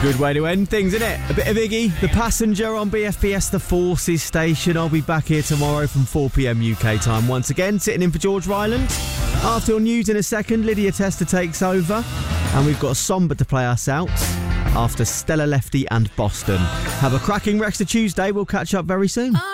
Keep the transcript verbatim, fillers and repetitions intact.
Good way to end things, isn't it? A bit of Iggy, The Passenger on B F B S The Forces station. I'll be back here tomorrow from four p.m. U K time once again, sitting in for George Ryland. After your news in a second, Lydia Tester takes over, and we've got a somber to play us out after Stella Lefty and Boston. Have a cracking rest of Tuesday. We'll catch up very soon.